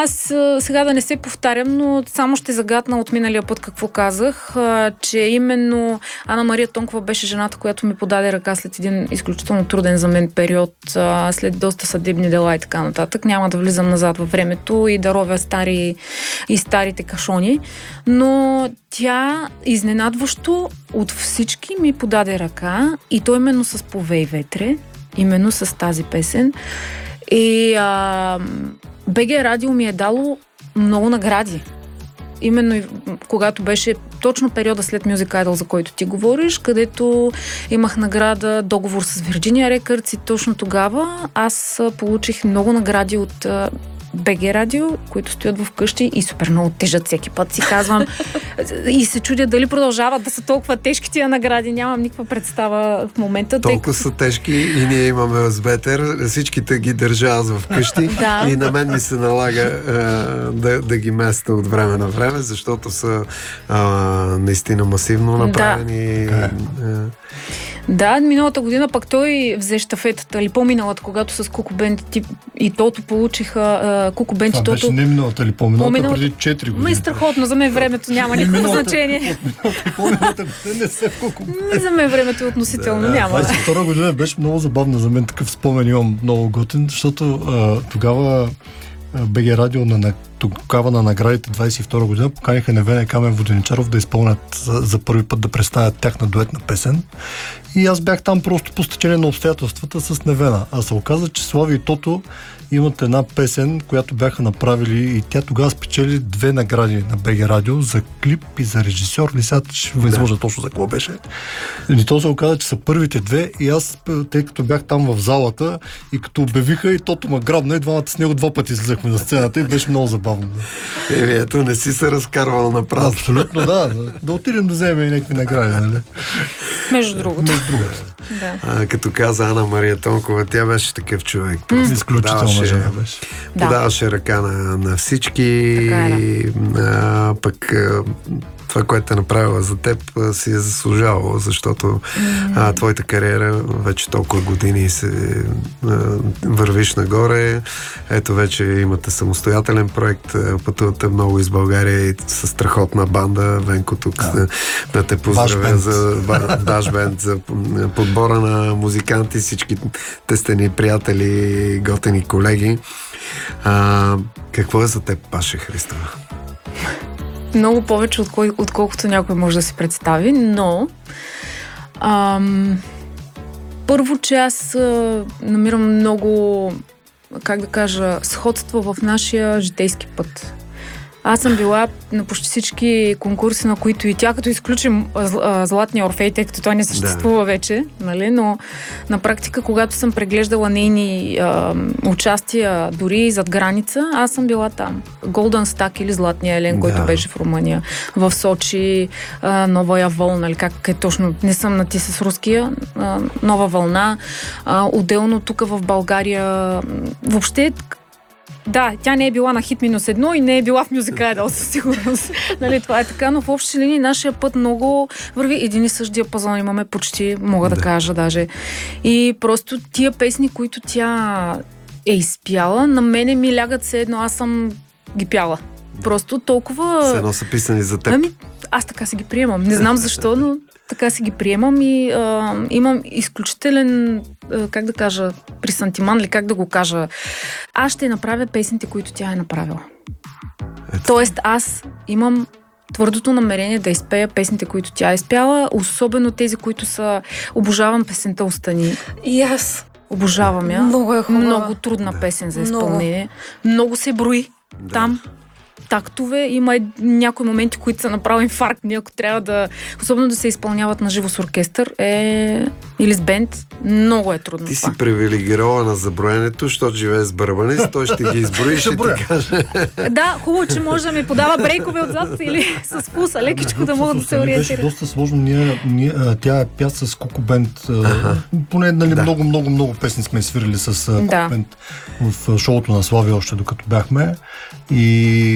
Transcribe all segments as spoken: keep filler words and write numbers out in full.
Аз а, сега да не се повтарям, но само ще загадна от миналия път какво казах, а, че именно Ана Мария Тонкова беше жената, която ми подаде ръка след един изключително труден за мен период, а, след доста съдебни дела и така нататък. Няма да влизам назад във времето и да ровя стари и старите кашони, но тя изненадващо от всички ми подаде ръка и то именно с Повей ветре, именно с тази песен. И а, БГ Радио ми е дало много награди. Именно когато беше точно периода след Music Idol, за който ти говориш, където имах награда, договор с Virginia Records и точно тогава аз получих много награди от БГ Радио, които стоят в къщи и супер много тежат всеки път, си казвам. И се чудя дали продължават да са толкова тежки тия награди. Нямам никаква представа в момента. Толкова тъй... са тежки и ние имаме Азбетер. Всичките ги държа аз в къщи да. И на мен ми се налага а, да, да ги местя от време на време, защото са а, наистина масивно направени. Да. А, Да, миналата година пък той взе щафетата, или по-миналата, когато с Куко Бенд и Тото получиха Куко Бенд и Тото. Това беше не миналата или по-миналата, по-миналата... преди четири години. Ме страхотно, за мен времето няма никакво значение. По-миналата не се в Куко Бенд. За мен времето е относително, да, няма. двайсет и втора година беше много забавна за мен, такъв спомен имам много готин, защото а, тогава БГ Радио на, на тогава на наградите двайсет и втора година поканиха Невена и Камен Воденичаров да изпълнят за, за първи път да представят тяхна дуетна песен. И аз бях там просто по стечение на обстоятелствата с Невена. А се оказа, че Слави и Тото имат една песен, която бяха направили и тя тогава спечели две награди на БГ Радио за клип и за режисьор. Ли сега ще ви изложа точно за какво беше. И то се оказа, че са първите две и аз, тъй като бях там в залата и като обявиха и Тото ме грабна и двамата с него два пъти излезахме на сцената и беше много забавно. Е, ето не си се разкарвал на празно. Абсолютно, да. Да отидем да вземем и някакви награди, нали? Между другото. Между другото. Да. А, като каза Ана Мария Тонкова, тя беше такъв човек. Mm. Изключително жена беше. Подаваше ръка на, на всички е, и а, пък а, това, което е направила за теб, си е заслужавало, защото mm. а, твоята кариера вече толкова години се а, вървиш нагоре. Ето вече имате самостоятелен проект, пътувате много из България и със страхотна банда. Венко тук да, да те поздравя за Даш Бенд, за подбора на музиканти, всички те сте ни приятели, готени колеги. А, какво е за теб, Паша Христова? Много повече, откол, отколкото някой може да си представи, но ам, първо, че аз а, намирам много, как да кажа, сходство в нашия житейски път. Аз съм била на почти всички конкурси, на които и тя, като изключим Златния Орфей, тъй като той не съществува да. вече, нали? Но на практика, когато съм преглеждала нейни а, участия дори зад граница, аз съм била там. Golden Stack или Златния Елен, да. който беше в Румъния, в Сочи, а, Новая вълна, нали? Как е точно, не съм на ти с руския, а, Нова вълна, а, отделно тук в България, въобще. Да, тя не е била на хит минус едно и не е била в Music Idol, със сигурност. Нали, това е така, но в общи линии нашия път много върви един и същ диапазон, имаме почти, мога да, да кажа даже. И просто тия песни, които тя е изпяла, на мене ми лягат все едно, аз съм ги пяла. Просто толкова... Все едно са писани за теб. Ами, аз така си ги приемам. Не знам защо, но така си ги приемам и а, имам изключителен, а, как да кажа, присантиман ли, как да го кажа. Аз ще направя песните, които тя е направила. Ето. Тоест аз имам твърдото намерение да изпея песните, които тя е изпяла, особено тези, които са... Обожавам песента "Остани". И аз. Обожавам я. Много е хубава. Много трудна да. песен за изпълнение. Много, Много се брои да. там. Тактове. Има и някои моменти, които са направо инфарктни, ако трябва да... Особено да се изпълняват на живо с оркестър е... или с бенд. Много е трудно. Ти това. си привилегирована на заброенето, защото живее с бърбанист, той ще ги изброи и ще ти каже. Да, хубаво, че може да ми подава брейкове отзад или с фуса, лекичко да мога да се ориентира. Беше доста сложно. Ние, ние, тя е пя с Куко Бенд. Ага. Поне нали, да. много, много, много песни сме свирили с Куко да. Бенд в шоуто на Слави още докато бяхме. И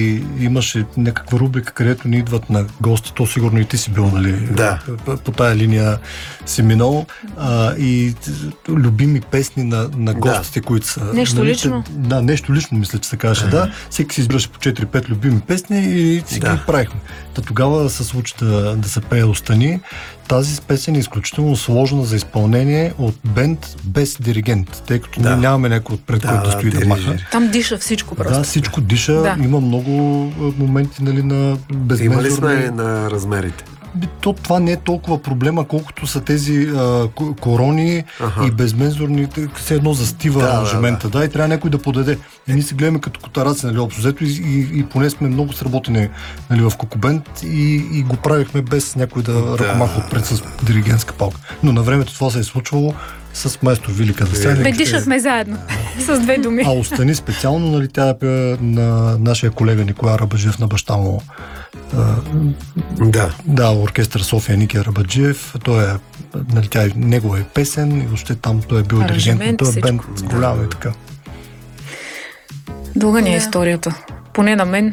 и имаше някаква рубрика, където ни идват на гости, то сигурно и ти си бил, нали? Да. По, по тая линия си минал. А, и любими песни на, на гостите, да. които са... Нещо нали, лично. Да, нещо лично, мисля, че се каже, uh-huh. да. Всеки си избираше по четири-пет любими песни и си да. ги правихме. Та тогава се случи да, да се пее "Остани". Тази песен е изключително сложна за изпълнение от бенд без диригент, тъй като да. нямаме някой отпред, да, който да стои да, да маха. Там диша всичко просто. Да, всичко диша. Да. Има много моменти, нали, на безмензурни... Има ли сме на размерите? То, това не е толкова проблема, колкото са тези а, корони ага. и безмензурни, все едно застива да, аранжимента, да, да. да, и трябва някой да подаде. И ние си гледаме като котараци, нали, общо взето, и, и, и поне сме много сработени, нали, в Кокубент и, и го правихме без някой да, да. ръкомаха отпред с диригентска палка. Но на времето това се е случвало с майстор Вили Казасяник. Бе, дишахме заедно, с две думи. А "Остани" специално, нали, тя е на нашия колега Николай Арабаджиев, на баща му. Да. Да, оркестър София, Ники Арабаджиев. Той е, нали, тя е негова е песен и въобще там той е бил диригент, той е бенд с голяма и така. Дълга ни е историята. Поне на мен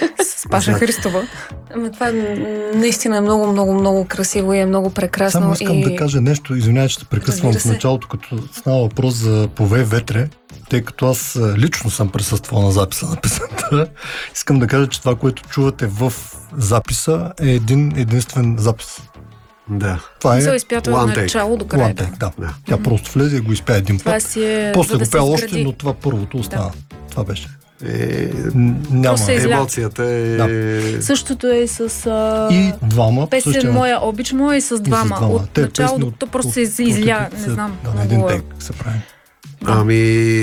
с Паша Христова. Ама това наистина е много, много, много красиво и е много прекрасно. Само искам и... да кажа нещо, извинявай, че те прекъсвам в началото, като става въпрос за "Повей ветре", тъй като аз лично съм присъствал на записа на песента. Искам да кажа, че това, което чувате в записа, е един единствен запис. Да. Това е се изпята от начало до края. Да. да. Тя mm-hmm. просто влезе и го изпя един това път. Си е, после го да пя още, но това първото остана. Да. Това беше. Е, няма. Емоцията е... Да. Същото е с а... и двама. песен същия... "Моя обич моя" и с двама. И с двама. От Те, началото от, то просто от, се изля, не знам. Да, на един тек се прави. Да. Ами,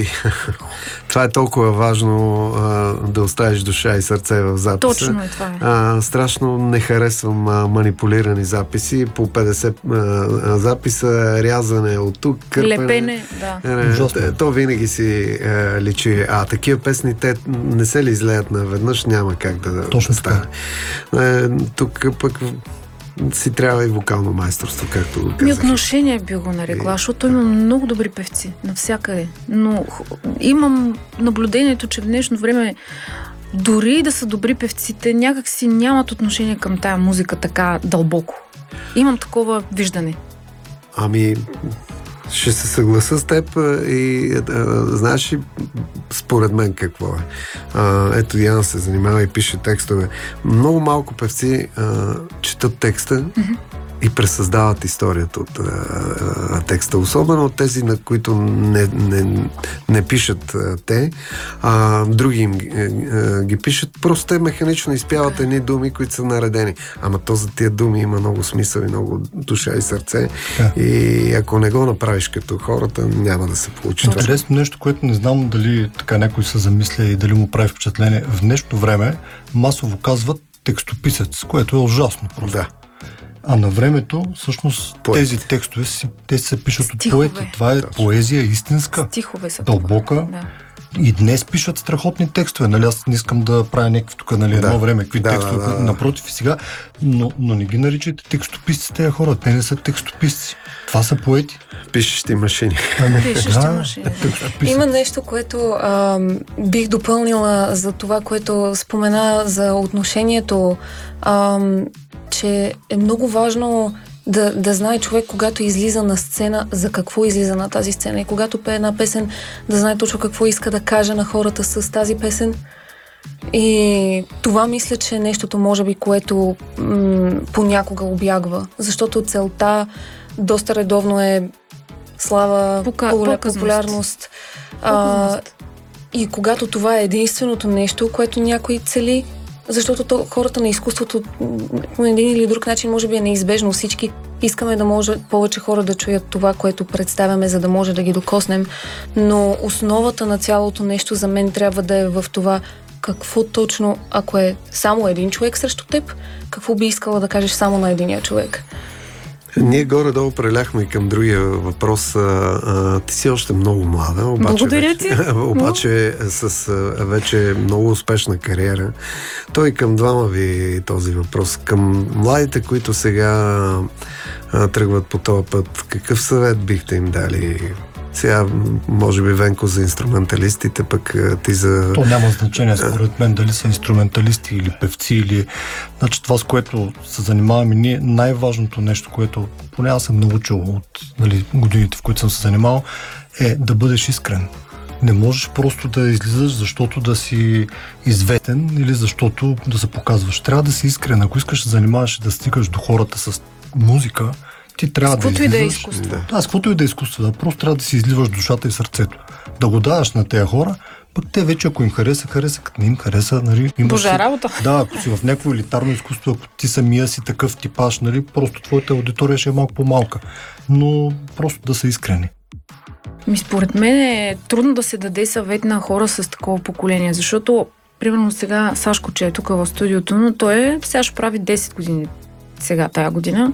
това е толкова важно а, да оставиш душа и сърце в записа. Точно е това. Е. А, страшно не харесвам а, манипулирани записи. По петдесет а, записа, рязане от тук, кърпене. Лепене, да. А, то винаги си а, личи. А такива песни, те не се ли излеят наведнъж, няма как да, Точно да стане. А, тук пък си трябва и вокално майсторство, както го казах. Ми отношение би го нарекла, защото има много добри певци навсякъде. Но имам наблюдението, че в днешно време дори да са добри певците, някак си нямат отношение към тая музика така дълбоко. Имам такова виждане. Ами, ще се съгласа с теб и а, знаеш ли според мен какво е? А, ето Яна се занимава и пише текстове. Много малко певци а, четат текста mm-hmm. и пресъздават историята от а, текста. Особено от тези, на които не, не, не пишат а, те, а други им а, ги пишат. Просто те механично изпяват едни думи, които са наредени. Ама то за тия думи има много смисъл и много душа и сърце. Yeah. И ако не го направиш като хората, няма да се получи. Интересно нещо, което не знам дали така някой се замисля и дали му прави впечатление. В днешно време масово казват текстописец, което е ужасно просто. Да. А на времето, всъщност, поет. Тези текстове си, те се пишат стихове. От поети. Това е поезия истинска, стихове са дълбока. Да. И днес пишат страхотни текстове. Нали, аз не искам да правя някакви тук, нали, едно да. време, какви да, текстове, да, да, да. напротив и сега, но, но не ги наричайте текстописци тези хора. Те не са текстописци. Това са поети. Пишещи машини. Ами, Пишещи да, машини. Има нещо, което а, бих допълнила за това, което спомена за отношението, а, че е много важно да, да знае човек, когато излиза на сцена, за какво излиза на тази сцена. И когато пее една песен, да знае точно какво иска да каже на хората с тази песен. И това мисля, че е нещото, може би, което м- понякога обягва. Защото целта доста редовно е слава, Пока, популярност. А, и когато това е единственото нещо, което някой цели, защото то, хората на изкуството по един или друг начин може би е неизбежно. Всички искаме да може повече хора да чуят това, което представяме, за да може да ги докоснем. Но основата на цялото нещо за мен трябва да е в това какво точно, ако е само един човек срещу теб, какво би искала да кажеш само на единия човек. Ние горе-долу преляхме и към другия въпрос. А, ти си още много млада, обаче, Благодаря ти. Вече, обаче с а, вече много успешна кариера. Той към двама ви този въпрос. Към младите, които сега а, тръгват по този път, какъв съвет бихте им дали? Сега, може би Венко за инструменталистите, пък ти за... То няма значение, според мен, дали са инструменталисти или певци, или... Значи това, с което се занимаваме ние, най-важното нещо, което поне аз съм научил от, нали, годините, в които съм се занимавал, е да бъдеш искрен. Не можеш просто да излизаш, защото да си изветен или защото да се показваш. Трябва да си искрен. Ако искаш да занимаваш и да стигаш до хората с музика, ти трябва да излизаш. Каквото и да е изкуство. Да, с каквото и да е изкуство. Да. Просто трябва да си изливаш душата и сърцето. Да го даваш на тези хора, пък те вече, ако им хареса, хареса, като не им хареса, нали... Божа си, работа. Да, ако си в някакво елитарно изкуство, ако ти самия си такъв типаж, нали, просто твоята аудитория ще е малко по-малка. Но просто да са искрени. Ми, според мен е трудно да се даде съвет на хора с такова поколение, защото, примерно сега Сашко, че е тук в студиото, но той е, сега ще прави десет години сега, тая година.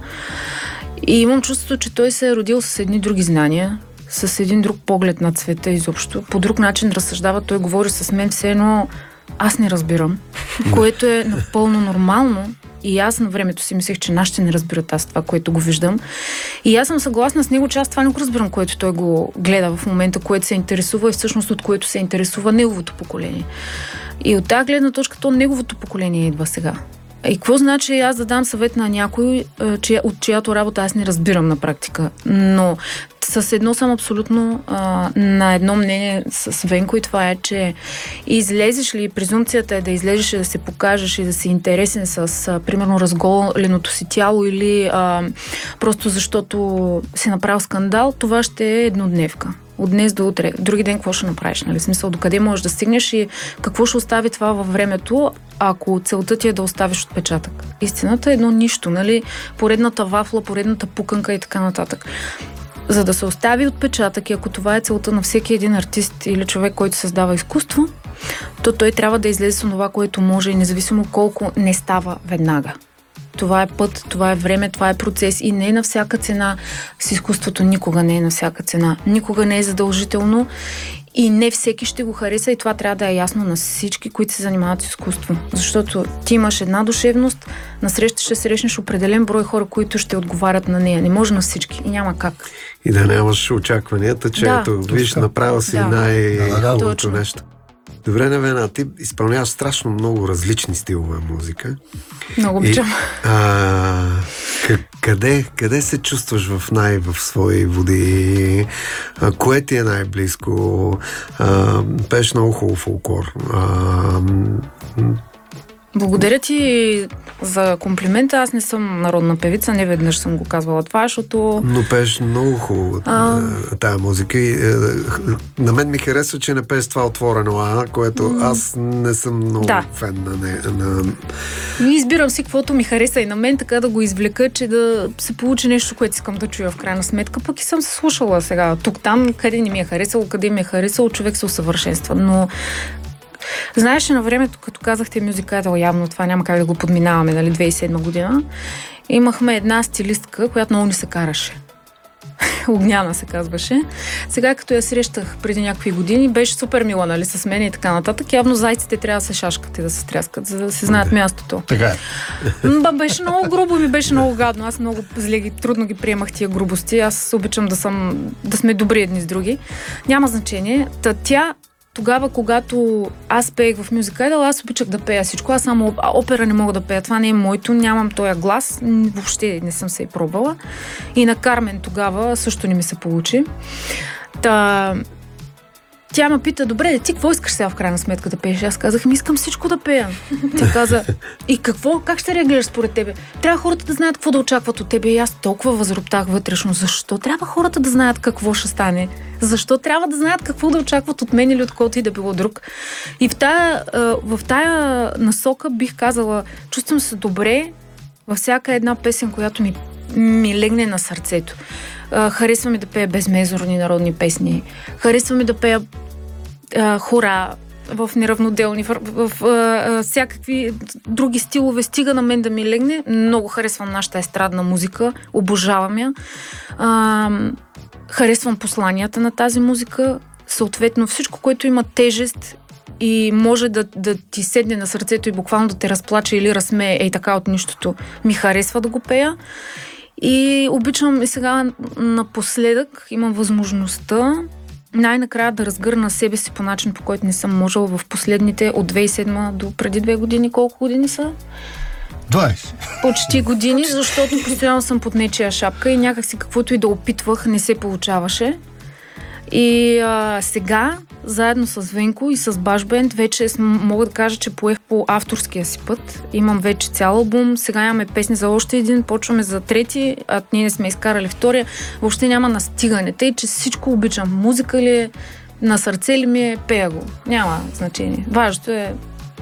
И имам чувството, че той се е родил с едни други знания, с един друг поглед на света изобщо. По друг начин разсъждава, той говори с мен все едно аз не разбирам, което е напълно нормално. И аз на времето си мислех, че нашите не разбират аз това, което го виждам. И аз съм съгласна с него, че аз това не го разбирам, което той го гледа в момента, което се интересува и всъщност от което се интересува неговото поколение. И от тази гледна точка, то неговото поколение идва сега. И какво значи аз да дам съвет на някой, че, от чиято работа аз не разбирам на практика. Но с едно съм абсолютно а, на едно мнение с Венко и това е, че излезеш ли, презумпцията е да излезеш и да се покажеш и да си интересен с, а, примерно, разголеното си тяло или а, просто защото си направил скандал, това ще е еднодневка. От днес до утре. Други ден какво ще направиш? Нали? В смисъл, докъде можеш да стигнеш и какво ще остави това във времето, ако целта ти е да оставиш отпечатък. Истината е едно нищо, нали? Поредната вафла, поредната пуканка и така нататък. За да се остави отпечатък и ако това е целта на всеки един артист или човек, който създава изкуство, то той трябва да излезе с това, което може и независимо колко не става веднага. Това е път, това е време, това е процес и не е на всяка цена. С изкуството никога не е на всяка цена. Никога не е задължително и не всеки ще го хареса и това трябва да е ясно на всички, които се занимават с изкуство. Защото ти имаш една душевност, насреща ще срещнеш определен брой хора, които ще отговарят на нея. Не може на всички и няма как. И да нямаш очакванията, че да, ето, виж, направил си да. най-хубавото да, нещо. Добре, Невена, ти изпълняваш страшно много различни стилове музика. Много обичам. А, къде, къде се чувстваш в най- в свои води? А, кое ти е най-близко? А, пееш много хубав фолклор. А, Благодаря ти за комплимента. Аз не съм народна певица, не веднъж съм го казвала това, защото... Но пееш много хубаво а... тая музика. И, е, на мен ми харесва, че не пееш това отворено А, което м- аз не съм много да. фен на не. На... Избирам си каквото ми хареса и на мен, така да го извлека, че да се получи нещо, което искам да чуя в крайна сметка. Пък и съм се слушала сега тук-там, къде не ми е харесало, къде ми е харесало, човек се усъвършенства. Но знаеш, на времето, като казахте мюзикател, явно това няма как да го подминаваме, нали, две хиляди и седма година, имахме една стилистка, която много ни се караше. Огняна се казваше. Сега, като я срещах преди някакви години, беше супер мила, нали, с мен и така нататък. Явно зайците трябва да се шашкат и да се стряскат, за да се знаят мястото. Така е. Ба, беше много грубо и ми беше много гадно. Аз много зле ги, трудно ги приемах тия грубости. Аз обичам да съм, да сме добри едни с други. Няма значение. Та тя тогава, когато аз пеех в мюзикъл, аз обичах да пея всичко. Аз само опера не мога да пея. Това не е моето, нямам този глас. Въобще не съм се и пробвала. И на Кармен тогава също не ми се получи. Та... Тя ме пита, добре, ти какво искаш сега в крайна сметка да пееш? Аз казах, ми искам всичко да пея. Тя каза, и какво? Как ще реагираш според тебе? Трябва хората да знаят какво да очакват от тебе. И аз толкова възроптах вътрешно. Защо трябва хората да знаят какво ще стане? Защо трябва да знаят какво да очакват от мен или от който и да било друг? И в тая, в тая насока бих казала, чувствам се добре във всяка една песен, която ми, ми легне на сърцето. Харесва ми да пея безмезорни народни песни. Харесва ми да пея а, хора в неравноделни, в, в, в а, всякакви други стилове. Стига на мен да ми легне. Много харесвам нашата естрадна музика. Обожавам я. А, харесвам посланията на тази музика. Съответно, всичко, което има тежест и може да, да ти седне на сърцето и буквално да те разплаче или разсмее, ей така от нищото, ми харесва да го пея. И обичам и сега напоследък имам възможността най-накрая да разгърна себе си по начин, по който не съм можел в последните от две хиляди и седма до преди две години. Колко години са? двайсет. Почти години, защото постоянно съм под нечия шапка и някакси каквото и да опитвах, не се получаваше. И а, сега, заедно с Венко и с Баш Бенд, вече мога да кажа, че поех по авторския си път. Имам вече цял албум, сега имаме песни за още един, почваме за трети, а ние не сме изкарали втория. Въобще няма настигане. Тъй, че всичко обичам. Музика ли е, на сърце ли ми е, пея го. Няма значение. Важното е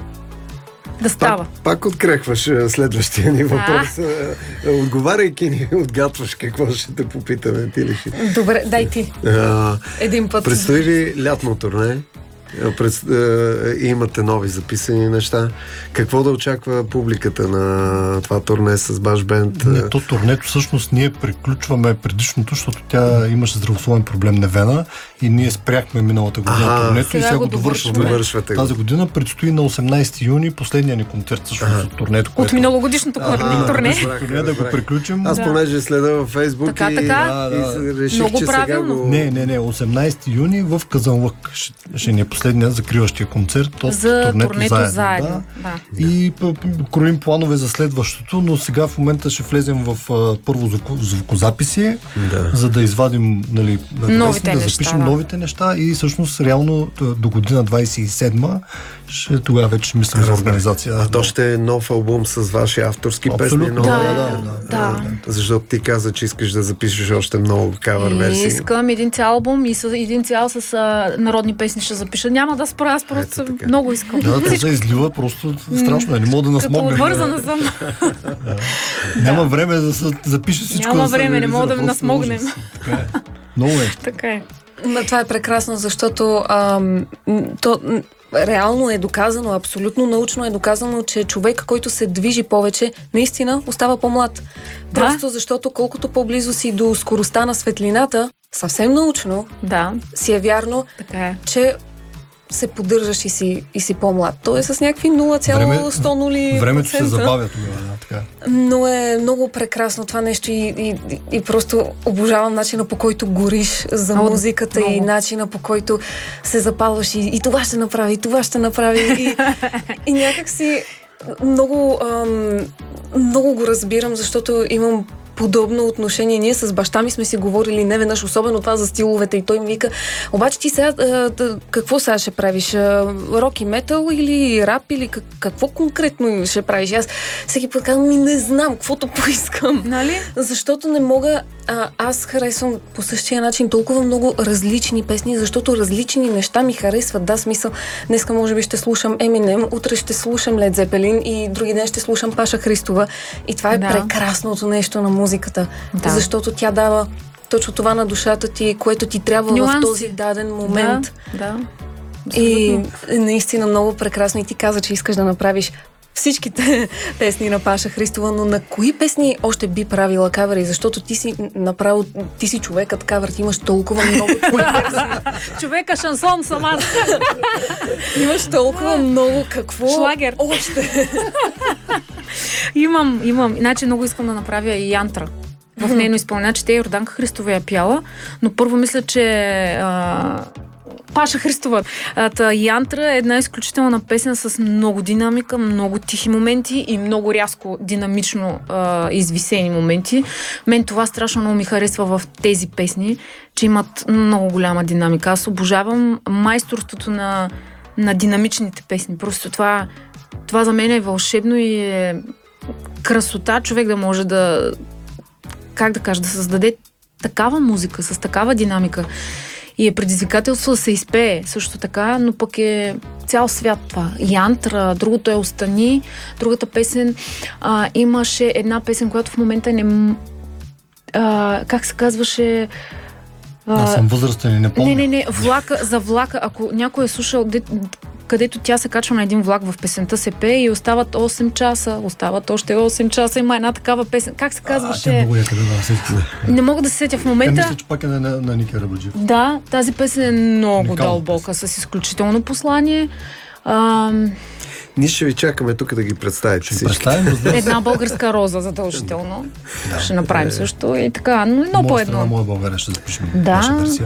да става. Пак, пак открехваш следващия ни въпрос. А. Отговаряйки ни, отгатваш какво ще те попитаме. Ти ли ще? Добре, дай ти. А, Един път. Предстои ви лятно турне? Пред, е, имате нови записани неща. Какво да очаква публиката на това турне с Баш Бенд? Не, то турнето всъщност ние приключваме предишното, защото тя имаше здравословен проблем на вена и ние спряхме миналата година Ага, турнето сега и сега го го довършваме. довършвате. Тази година предстои на осемнайсети юни последния ни концерт всъщност от турнето. От миналогодишното Ага, турне. турне да го приключим. Аз Да. понеже следа във Фейсбук Така, и, така. и Да, реших, Много че правилно. сега го... Не, не, не, осемнайсети юни в Казанлък ще, ще ни е последния закриващия концерт от За турнето, турнето заедно. заедно. Да. Да. И п- п- кроим планове за следващото, но сега в момента ще влезем в а, първо звуко, звукозаписи, Да. за да извадим, нали, Новите да неща, запишем да. новите неща и всъщност реално т- до година двайсет и седма ще, тогава вече ще мислим за организация. А то ще е нов албум с ваши авторски Абсолютно, песни. Да, нови. да, да, да. Защото ти каза, че искаш да запишеш още много кавър И версии. искам един цял албум и с един цял с а, народни песни ще запиша. Няма да спра, аз просто Ето така. много искам. Да, то се излива просто страшно, е, не мога да Като насмогнем. обвързана съм. Няма време да се запише всичко. Няма да се време, не реализира, мога да просто насмогнем. ужас. Така е. Много е. Така е. Но това е прекрасно, защото ам, то м, реално е доказано, абсолютно научно е доказано, че човек, който се движи повече, наистина остава по-млад. Да. Просто защото колкото по-близо си до скоростта на светлината, съвсем научно Да, си е вярно, така е. че се поддържаш и си, и си по-млад. То е с някакви нула цяло сто нули. Времето се забавя тогава. Да, така. Но е много прекрасно това нещо и, и, и просто обожавам начина, по който гориш за Много, музиката много. и начина, по който се запалваш и, и това ще направи, и това ще направи. И, и някак си много, ам, много го разбирам, защото имам подобно отношение. Ние с баща ми сме си говорили неведнъж, особено това за стиловете и той ми вика, обаче ти сега а, да, какво сега ще правиш? А, рок и метал или рап или как, какво конкретно ще правиш? Аз всеки път казвам, ми не знам, каквото поискам. Нали? Защото не мога, а, аз харесвам по същия начин толкова много различни песни, защото различни неща ми харесват. Да, смисъл, днеска може би ще слушам Eminem, утре ще слушам Led Zeppelin и други ден ще слушам Паша Христова. И това е Да. прекрасното нещо на музиката, Да. защото тя дава точно това на душата ти, което ти трябва Нюанси. в този даден момент. Да, да. И Абсолютно. наистина много прекрасно. И ти каза, че искаш да направиш всичките песни на Паша Христова, но на кои песни още би правила кавери? Защото ти си направо, ти си човекът кавер, ти имаш толкова много твои версии. Човека шансон съм аз. Имаш толкова много какво Шлагер. още. Имам, имам. Иначе много искам да направя и янтра. В нейно изпълнение, че те Йорданка Христова я пяла, но първо мисля, че а, Паша Христова. А, та Янтра е една изключителна песен с много динамика, много тихи моменти и много рязко, динамично а, извисени моменти. Мен това страшно много ми харесва в тези песни, че имат много голяма динамика. Аз обожавам майсторството на, на динамичните песни. Просто това, това за мен е вълшебно и е красота човек да може да, как да кажа, да създаде такава музика, с такава динамика. И е предизвикателство да се изпее също така, но пък е цял свят това. Янтра, другото е Остани, другата песен. А, имаше една песен, която в момента не... А, как се казваше... А, Аз съм възрастен и не помня. не, не, не, влака, за влака, ако някой е слушал, де, където тя се качва на един влак в песента се пее и остават осем часа, остават още осем часа, има една такава песен. Как се А, тя казваше? много яка, да, да, сетих се. Не мога да се сетя в Тя момента. мисля, че пак е на, на, на Ники Рабаджиев. Да, тази песен е много Уникална дълбока, с изключително послание. Ам, Ние ще ви чакаме тук да ги представите всички. Представим, Една българска роза задължително. Да. Ще направим също и така, но едно по едно. Моя България ще запишем да. наша версия.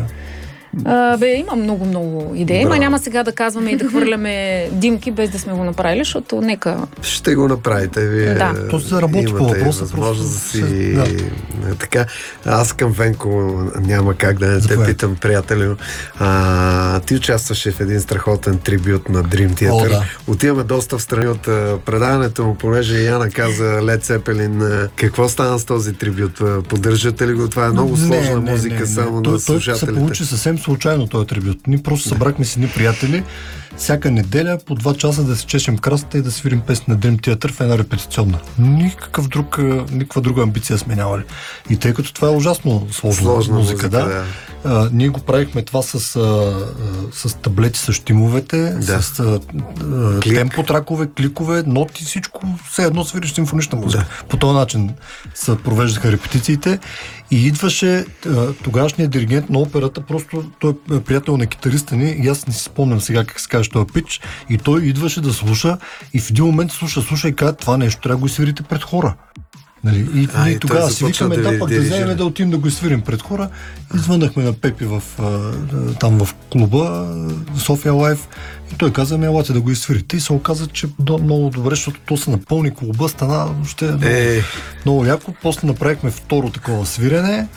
А, бе, има много-много идеи, ма няма сега да казваме и да хвърляме димки, без да сме го направили, защото нека... Ще го направите, вие да. То се работи по въпроса. Възможност да си... Да. Така, аз към Венко няма как да не те питам, приятелю. А, ти участваше в един страхотен трибют на Dream Theater. О, да. Отиваме доста в страни от предаването му, понеже Яна каза Led Zeppelin. Какво стана с този трибют? Поддържате ли го? Това е много сложна не, музика, не, не, само той, на слушателите. Той се получи съвсем случайно този трибют. Ние просто събрахме си ни приятели всяка неделя по два часа да се чешем красата и да свирим песни на Dream Theater в една репетиционна. Никакъв друг, никаква друга амбиция сме нямали. И тъй като това е ужасно сложна, сложна музика, музика да, да. А, ние го правихме това с, а, с таблети, с щимовете, да. с а, а, темпотракове, кликове, ноти, всичко, все едно свириш симфонична музика. Да. По този начин се провеждаха репетициите и идваше а, тогашният диригент на операта, просто той е приятел на китариста ни и аз не си спомням сега как се каже този пич, и той идваше да слуша и в един момент слуша, слуша и казва, това нещо трябва да го свирите пред хора. Нали? И, а, и тогава си викаме, да, пък да вземем да отидем да го свирим пред хора. Извънахме на Пепи в, там в клуба София Лайф и той каза, ами елате да го изсвирите. И се оказа, че до, много добре, защото то се напълни клуба, стана ще много, много яко. После направихме второ такова свирене.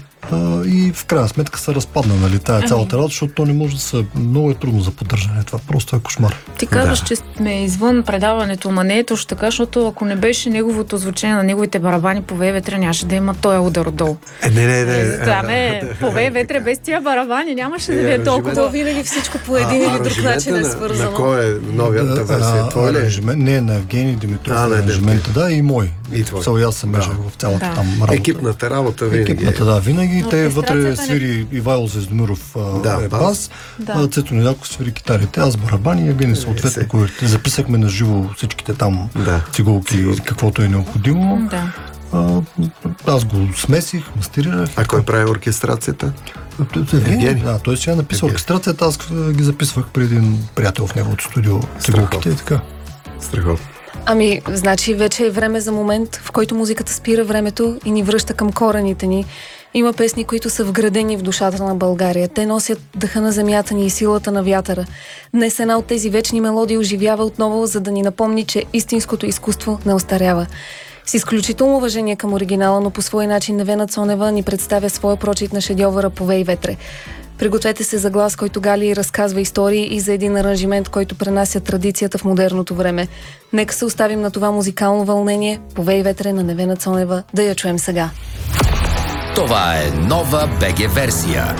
Uh, и в крайна сметка се разпадна, нали, тая цялата работа, защото то не може да се... Много е трудно за поддържане. Това просто е кошмар. Ти казваш, да. че сме извън предаването, ма не е точно така, защото ако не беше неговото звучение на неговите барабани по Вей ветре, нямаше да има този удар отдолу. Е, не, не, не. Да, не, по Вей ветре без тия барабани нямаше да ви е толкова. То винаги всичко по един или друг начин е свързано. На кой е новията версия? Твой ли? Не, на Евгений Димитров аранжимента, да, и мой. И твой. Цел аз съм между в цялата там работа. Екипната работа винаги. Екипната, да, винаги. Те вътре свири Ивайло Звездомиров да, е бас, да. Цето Недялков свири китарите, аз барабани и Евгений съответно коверите. Записахме на живо всичките там да. цигулки, каквото е необходимо. Да. А, аз го смесих, мастерирах. А кой прави оркестрацията? Евгений. Да, той сега написал оркестрацията, аз ги записвах при един приятел в неговото студио. Цигулките и така. Страхотно. Ами, значи вече е време за момент, в който музиката спира времето и ни връща към корените ни. Има песни, които са вградени в душата на България. Те носят дъха на земята ни и силата на вятъра. Днес една от тези вечни мелодии оживява отново, за да ни напомни, че истинското изкуство не остарява. С изключително уважение към оригинала, но по свой начин Невена Цонева ни представя своя прочит на шедьовъра по Вей ветре. Пригответе се за глас, който гали и разказва истории, и за един аранжимент, който пренася традицията в модерното време. Нека се оставим на това музикално вълнение по Вей ветре на Невена Цонева, да я чуем сега. Това е нова БГ версия.